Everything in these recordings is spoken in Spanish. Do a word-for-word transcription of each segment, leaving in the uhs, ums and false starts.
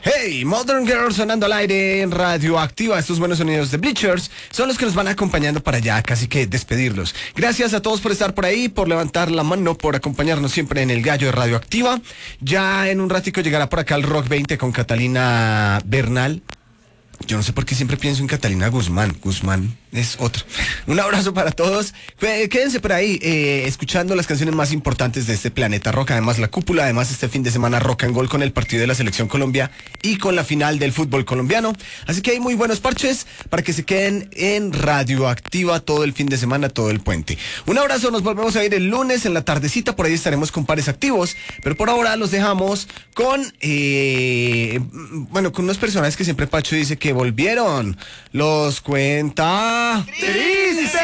Hey, Modern Girls sonando al aire en Radioactiva. Estos buenos sonidos de Bleachers son los que nos van acompañando para ya casi que despedirlos. Gracias a todos por estar por ahí, por levantar la mano, por acompañarnos siempre en el gallo de Radioactiva. Ya en un ratico llegará por acá el Rock veinte con Catalina Bernal. Yo no sé por qué siempre pienso en Catalina Guzmán. Guzmán es otra. Un abrazo para todos. Quédense por ahí eh, escuchando las canciones más importantes de este planeta rock. Además la cúpula, además este fin de semana Rock and Gold con el partido de la Selección Colombia y con la final del fútbol colombiano. Así que hay muy buenos parches para que se queden en Radioactiva todo el fin de semana, todo el puente. Un abrazo, nos volvemos a ir el lunes en la tardecita. Por ahí estaremos con pares activos. Pero por ahora los dejamos con, eh, bueno, con unos personajes que siempre Pacho dice que que volvieron. Los cuenta triste.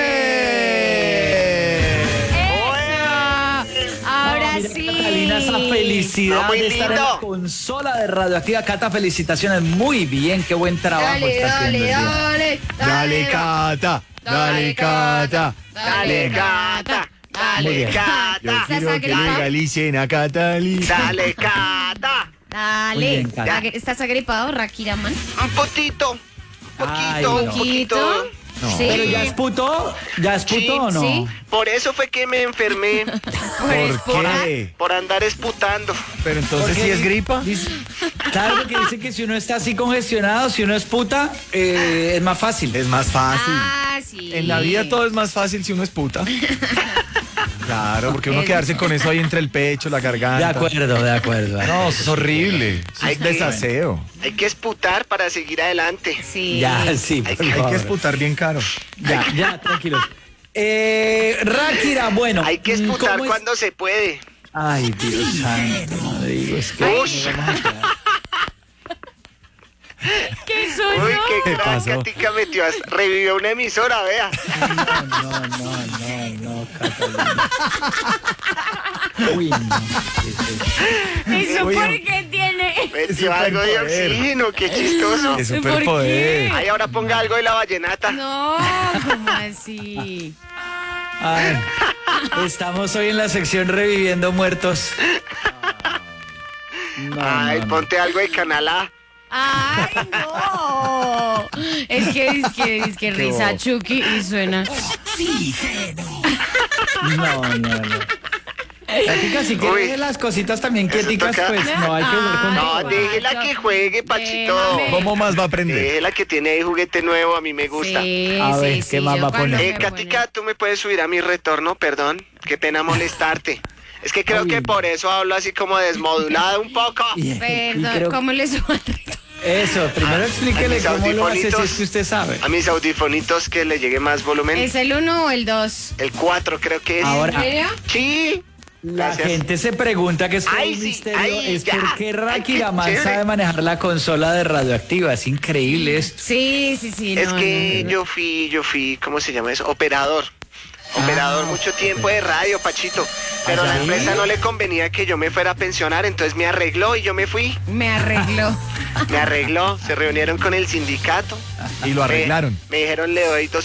Ahora Mira, sí. Catalina, esa felicidad No, muy de estar en lindo. la consola de Radioactiva. Cata, felicitaciones, muy bien, qué buen trabajo Dale, está dale, haciendo el día. dale, Dale, Cata. Dale, Cata. Dale, gata. Muy Dale, bien. gata. ¿Estás agripado? legalicen a Catalina. Dale, gata. Muy Dale. bien, Cata. ¿Estás agripado, Rakiraman? Un poquito. Un Ay, poquito, no. un poquito. Sí. Pero ya es puto, ya es puto Sí, o no. sí. Por eso fue que me enfermé. ¿Por qué? Por andar esputando. Pero entonces Porque sí es gripa. dice- claro, porque dicen que si uno está así congestionado, si uno es puta, eh, es más fácil. Es más fácil. Ah, sí. En la vida todo es más fácil si uno es puta. Claro, porque uno quedarse con eso ahí entre el pecho, la garganta. De acuerdo, de acuerdo. No, eso es horrible. Eso Hay es que- desaseo. Hay que esputar para seguir adelante. Sí. Ya, sí, por Hay que- Hay favor. que esputar bien caro. Ya, ya, tranquilos. Eh, Rakira, bueno. Hay que mm, esputar ¿cómo es? cuando se puede. Ay, Dios santo, no digo, es que Ush. nos vamos a quedar. ¿Qué soy Uy, yo? qué ¿Qué gran pasó? Catica metió, a- revivió una emisora, vea. No, no, no, no, no, Catalina. Uy, no. ¿qué es eso? ¿Eso Uy, por qué tiene? Metió algo de superpoder. oxígeno, qué chistoso. Es ¿Por superpoder. qué? Ay, ahora ponga algo de la vallenata. No, ¿cómo así? Ay, estamos hoy en la sección Reviviendo Muertos. No, Ay, no, no. ponte algo de Canal A. ¡Ay, no! Es que, es que, es que risa bobo. Chucky y suena. No, no, no. Katica, si Uy. quieres las cositas también Eso quieticas, toca. pues no hay que ver con No, Ay, déjela guacho. que juegue, Pachito. Déjame. ¿Cómo más va a aprender? Déjela que tiene ahí juguete nuevo, a mí me gusta. Sí, A sí, ver, sí, ¿qué más yo va a cuando poner? Eh, me Katica, pone- tú me puedes subir a mi retorno, perdón. Qué pena molestarte. Es que creo Uy. que por eso hablo así como desmodulada un poco. Y- y Perdón, creo- ¿cómo le suena? Eso, primero explíquele mis cómo lo hace si audifonitos. es que usted sabe. A mis audifonitos que le llegue más volumen. ¿Es el uno o el dos? El cuatro creo que es. Ahora- ¿En serio? Sí. La Gracias. gente se pregunta que es Ay, un sí, misterio, ay, es ya. por qué Ay, Rakira qué Man chévere. sabe manejar la consola de Radioactiva. Es increíble esto. Sí, sí, sí. Es no, que no. yo fui, yo fui, ¿cómo se llama eso? Operador. Operador Ah, mucho tiempo de radio, Pachito. Pero ¿Ah, a la sí? empresa no le convenía que yo me fuera a pensionar, entonces me arregló y yo me fui. Me arregló. Me arregló, se reunieron con el sindicato. Y lo arreglaron. Me, me dijeron, le doy